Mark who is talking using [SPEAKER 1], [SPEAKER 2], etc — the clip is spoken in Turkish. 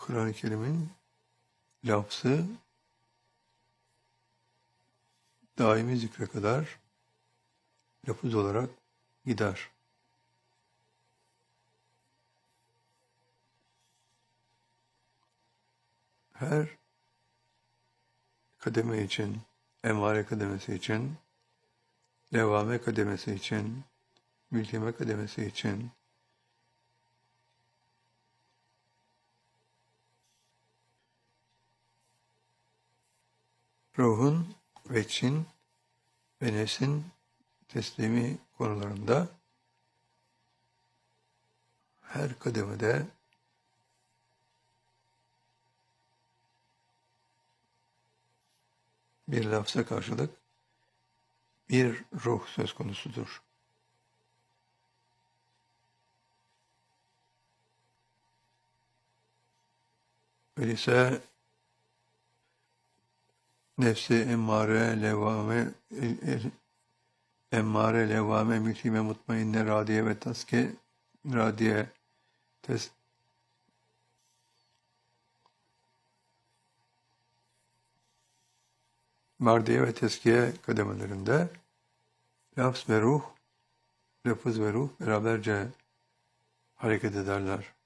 [SPEAKER 1] Kur'an-ı Kerim'in lafzı daimi zikre kadar lafız olarak gider. Her kademe için, emare kademesi için, levame kademesi için, mülhime kademesi için, ruhun, veçhin ve nefsin teslimi konularında her kademede bir lafza karşılık bir ruh söz konusudur. Öyleyse nefsi emmare, levvame, mülhime, mutmainne, radiye ve taske, radiye, mardiye ve teskiye kademelerinde lafz ve ruh, lafız ve ruh beraberce hareket ederler.